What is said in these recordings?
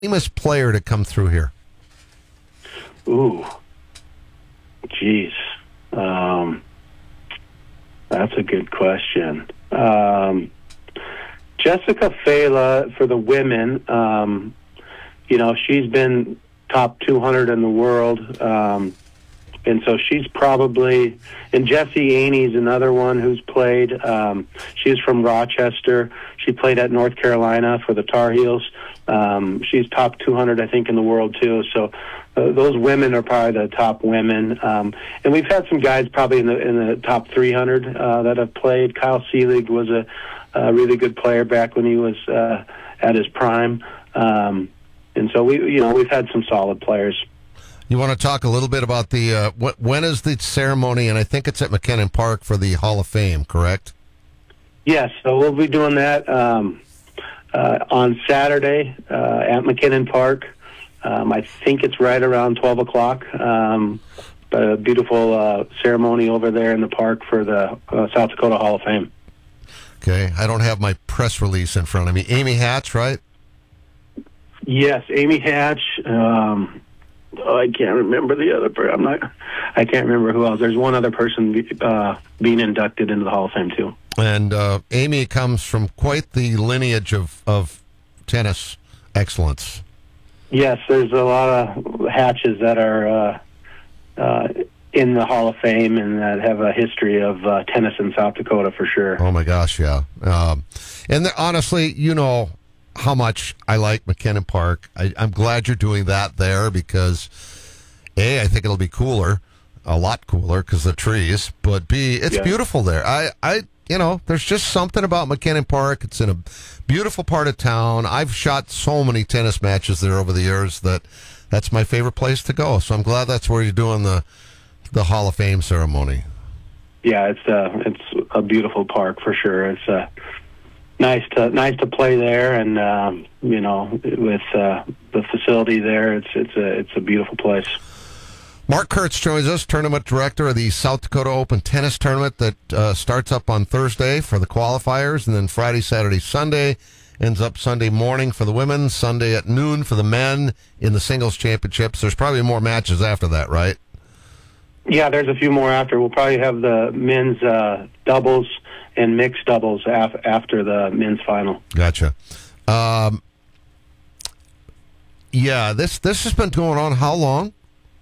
famous player to come through here? Ooh, geez. That's a good question. Jessica Fela for the women. She's been top 200 in the world. And so she's probably, and Jessie Aney's another one who's played. She's from Rochester. She played at North Carolina for the Tar Heels. She's top 200, I think, in the world too. So those women are probably the top women. And we've had some guys probably in the top 300 that have played. Kyle Seelig was a really good player back when he was at his prime. And so we've had some solid players. You want to talk a little bit about the when is the ceremony? And I think it's at McKinnon Park for the Hall of Fame, correct? Yes, so we'll be doing that on Saturday at McKinnon Park. I think it's right around 12 o'clock. A beautiful ceremony over there in the park for the South Dakota Hall of Fame. Okay, I don't have my press release in front of me. Amy Hatch, right? Yes, Amy Hatch. I can't remember the other person. I can't remember who else. There's one other person being inducted into the Hall of Fame too. And Amy comes from quite the lineage of tennis excellence. Yes, there's a lot of Hatches that are in the Hall of Fame and that have a history of tennis in South Dakota for sure. Oh my gosh, yeah. Honestly, how much I like McKinnon Park. I'm glad you're doing that there because, A, I think it'll be cooler, a lot cooler because of the trees, but B, it's beautiful there. There's just something about McKinnon Park. It's in a beautiful part of town. I've shot so many tennis matches there over the years that's my favorite place to go. So I'm glad that's where you're doing the Hall of Fame ceremony. Yeah, it's a beautiful park for sure. It's nice to play there, and with the facility there, it's a beautiful place. Mark Kurtz joins us, tournament director of the South Dakota Open Tennis Tournament that starts up on Thursday for the qualifiers, and then Friday, Saturday, Sunday, ends up Sunday morning for the women, Sunday at noon for the men in the singles championships. There's probably more matches after that, right? Yeah, there's a few more after. We'll probably have the men's doubles and mixed doubles after the men's final. Gotcha. This has been going on how long?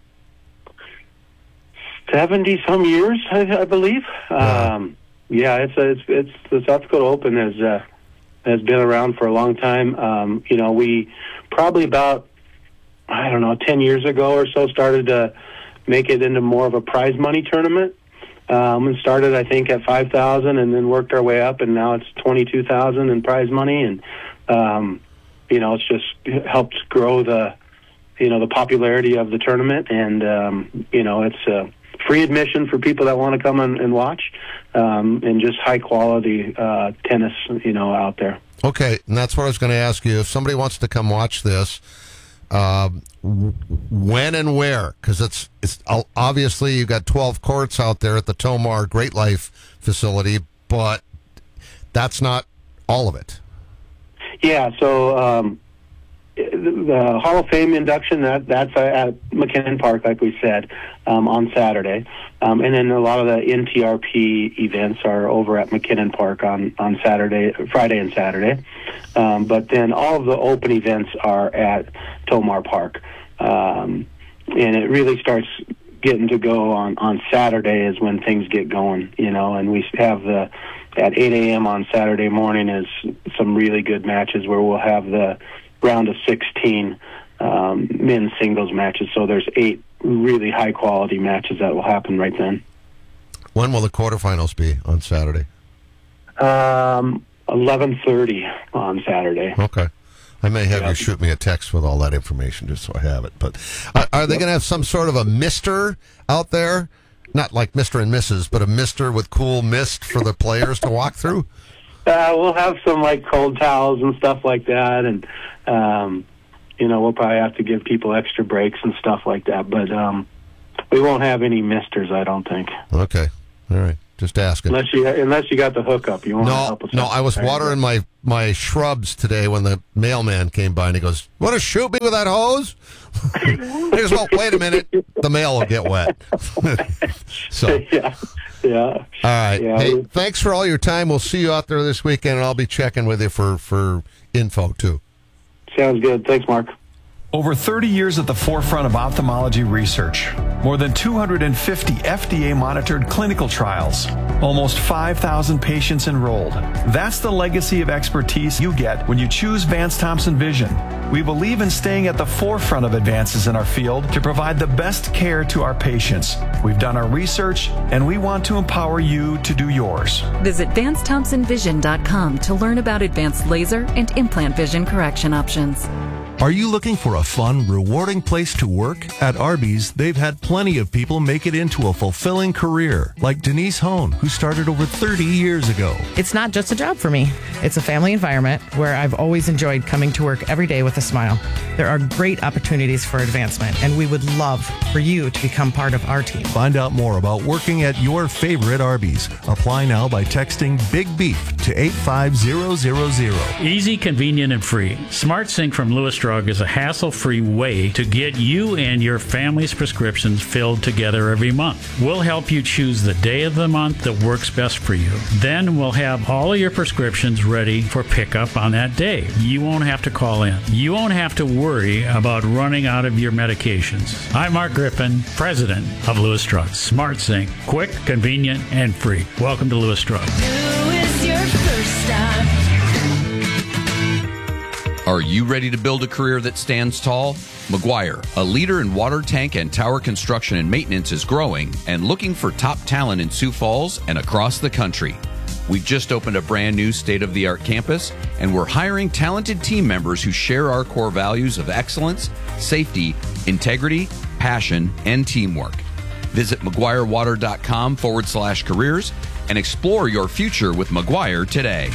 70-some years, I believe. Yeah. It's the South Dakota Open has been around for a long time. We probably about 10 years ago or so started to make it into more of a prize money tournament. And started, I think, at $5,000 and then worked our way up, and now it's $22,000 in prize money. And, it's just helped grow the popularity of the tournament. And, it's free admission for people that want to come and watch, and just high-quality tennis, out there. Okay, and that's what I was going to ask you. If somebody wants to come watch this, when and where? Because it's obviously you've got 12 courts out there at the Tomar Great Life facility, but that's not all of it. Yeah, so the Hall of Fame induction that's at McKinnon Park, like we said, on Saturday, and then a lot of the NTRP events are over at McKinnon Park on Friday and Saturday. But then all of the open events are at Tomar Park. And it really starts getting to go on Saturday is when things get going, and we have at 8 a.m. on Saturday morning is some really good matches where we'll have the round of 16 men's singles matches. So there's 8 really high-quality matches that will happen right then. When will the quarterfinals be on Saturday? 11:30 on Saturday. Okay. I may have you shoot me a text with all that information just so I have it. But are they going to have some sort of a mister out there? Not like Mr. and Mrs., but a mister with cool mist for the players to walk through? We'll have some cold towels and stuff like that, and we'll probably have to give people extra breaks and stuff like that. But we won't have any misters, I don't think. Okay, all right. Just asking. Unless you got the hookup, you want to help us. No, I was watering my shrubs today when the mailman came by, and he goes, "Want to shoot me with that hose?" I goes, "Well, wait a minute. The mail will get wet." So, yeah. All right. Yeah. Hey, thanks for all your time. We'll see you out there this weekend, and I'll be checking with you for info too. Sounds good. Thanks, Mark. Over 30 years at the forefront of ophthalmology research. More than 250 FDA-monitored clinical trials. Almost 5,000 patients enrolled. That's the legacy of expertise you get when you choose Vance Thompson Vision. We believe in staying at the forefront of advances in our field to provide the best care to our patients. We've done our research, and we want to empower you to do yours. Visit VanceThompsonVision.com to learn about advanced laser and implant vision correction options. Are you looking for a fun, rewarding place to work? At Arby's, they've had plenty of people make it into a fulfilling career, like Denise Hone, who started over 30 years ago. It's not just a job for me. It's a family environment where I've always enjoyed coming to work every day with a smile. There are great opportunities for advancement, and we would love for you to become part of our team. Find out more about working at your favorite Arby's. Apply now by texting Big Beef to 85000. Easy, convenient, and free. SmartSync from Lewis Drug is a hassle-free way to get you and your family's prescriptions filled together every month. We'll help you choose the day of the month that works best for you. Then we'll have all of your prescriptions ready for pickup on that day. You won't have to call in. You won't have to worry about running out of your medications. I'm Mark Griffin, president of Lewis Drug. SmartSync, quick, convenient, and free. Welcome to Lewis Drug. Who is your first stop? Are you ready to build a career that stands tall? McGuire, a leader in water tank and tower construction and maintenance, is growing and looking for top talent in Sioux Falls and across the country. We've just opened a brand new state-of-the-art campus, and we're hiring talented team members who share our core values of excellence, safety, integrity, passion, and teamwork. Visit McGuireWater.com/careers and explore your future with McGuire today.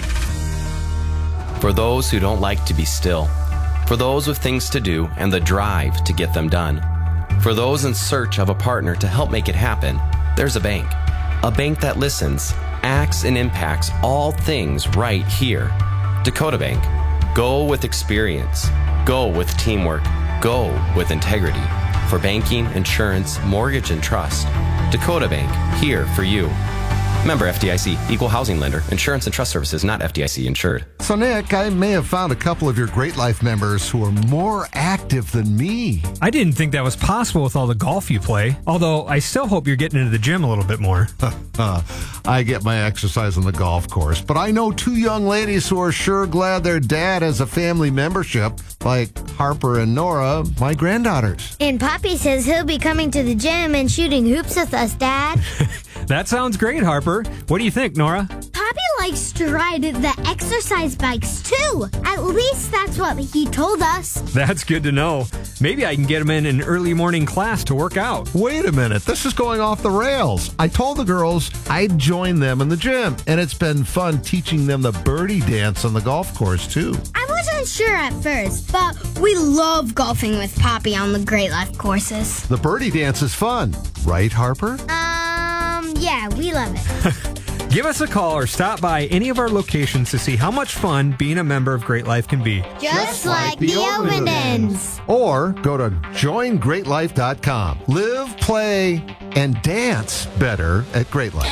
For those who don't like to be still. For those with things to do and the drive to get them done. For those in search of a partner to help make it happen, there's a bank. A bank that listens, acts, and impacts all things right here. Dakota Bank. Go with experience. Go with teamwork. Go with integrity. For banking, insurance, mortgage, and trust. Dakota Bank, here for you. Member FDIC, equal housing lender. Insurance and trust services not FDIC insured. So, Nick, I may have found a couple of your Great Life members who are more active than me. I didn't think that was possible with all the golf you play, although I still hope you're getting into the gym a little bit more. I get my exercise on the golf course, but I know two young ladies who are sure glad their dad has a family membership, like Harper and Nora, my granddaughters. And Poppy says he'll be coming to the gym and shooting hoops with us, Dad. That sounds great, Harper. What do you think, Nora? Poppy likes to ride the exercise bikes, too. At least that's what he told us. That's good to know. Maybe I can get him in an early morning class to work out. Wait a minute. This is going off the rails. I told the girls I'd join them in the gym, and it's been fun teaching them the birdie dance on the golf course, too. I wasn't sure at first, but we love golfing with Poppy on the Great Life courses. The birdie dance is fun, right, Harper? Yeah, we love it. Give us a call or stop by any of our locations to see how much fun being a member of Great Life can be. Just like the Ovendens. Or go to joingreatlife.com. Live, play, and dance better at Great Life.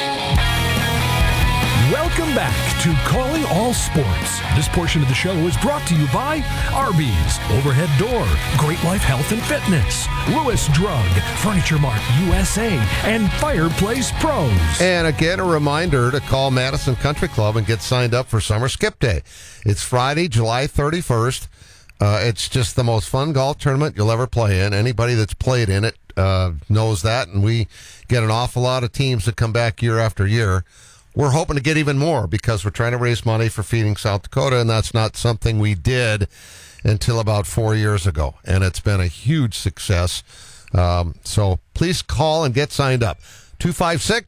Welcome back to Calling All Sports. This portion of the show is brought to you by Arby's, Overhead Door, Great Life Health and Fitness, Lewis Drug, Furniture Mart USA, and Fireplace Pros. And again, a reminder to call Madison Country Club and get signed up for Summer Skip Day. It's Friday, July 31st. It's just the most fun golf tournament you'll ever play in. Anybody that's played in it knows that, and we get an awful lot of teams that come back year after year. We're hoping to get even more because we're trying to raise money for Feeding South Dakota, and that's not something we did until about 4 years ago, and it's been a huge success. So please call and get signed up. 256-3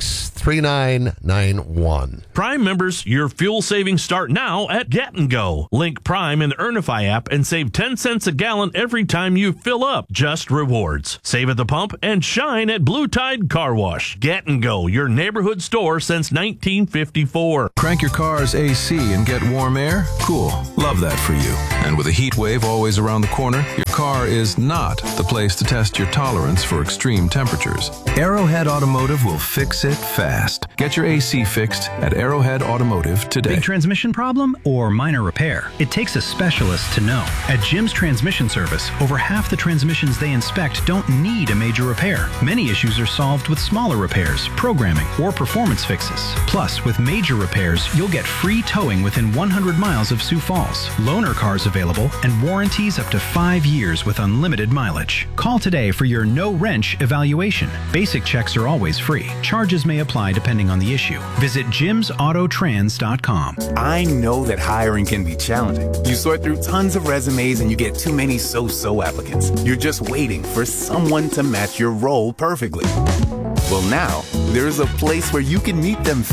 3991. Prime members, your fuel savings start now at Get and Go. Link Prime in the Earnify app and save 10 cents a gallon every time you fill up. Just rewards. Save at the pump and shine at Blue Tide Car Wash. Get and Go, your neighborhood store since 1954. Crank your car's AC and get warm air? Cool. Love that for you. And with a heat wave always around the corner, your car is not the place to test your tolerance for extreme temperatures. Arrowhead Automotive will fix it fast. Get your AC fixed at Arrowhead Automotive today. Big transmission problem or minor repair? It takes a specialist to know. At Jim's Transmission Service, over half the transmissions they inspect don't need a major repair. Many issues are solved with smaller repairs, programming, or performance fixes. Plus, with major repairs, you'll get free towing within 100 miles of Sioux Falls, loaner cars available, and warranties up to 5 years with unlimited mileage. Call today for your no-wrench evaluation. Basic checks are always free. Charges may apply depending on the issue. Visit jimsautotrans.com. I know that hiring can be challenging. You sort through tons of resumes and you get too many so-so applicants. You're just waiting for someone to match your role perfectly. Well, now, there's a place where you can meet them